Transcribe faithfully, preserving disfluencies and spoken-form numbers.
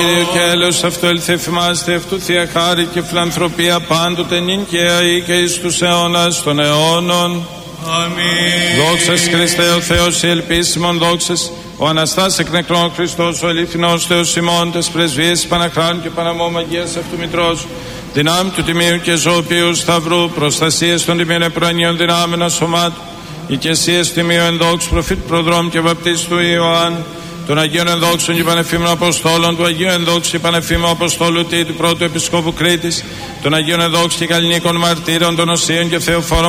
Κύριο και έλεος αυτό ελθεφημάστε αυτού θεία χάρη και φιλανθρωπία πάντοτε νυν και αεί και εις τους αιώνας των αιώνων. Αμήν. Δόξας Χριστέ ο Θεός η ελπίσιμον, δόξας ο Αναστάς εκ νεκρών Χριστός ο αληθινός Θεός ημών, τες πρεσβείες Παναχράν και Παναμόμ Αγίας αυτού Μητρός, δυνάμει του Τιμίου και Ζωοποιού Σταυρού, προστασίες των Τιμίων Επρανίων δυνάμενα σωμάτου, οικεσίες Τιμίου ενδόξου προφήτου προδρόμου και βαπτίστου Ιωάννου, των Αγίων Ενδόξων και Πανεφήμων Αποστόλων, του Αγίου Ενδόξου και Πανεφήμου Αποστόλου Τί, του πρώτου Επισκόπου Κρήτης, των Αγίων Ενδόξων και Καλλινίκων Μαρτύρων, των Οσίων και Θεοφόρων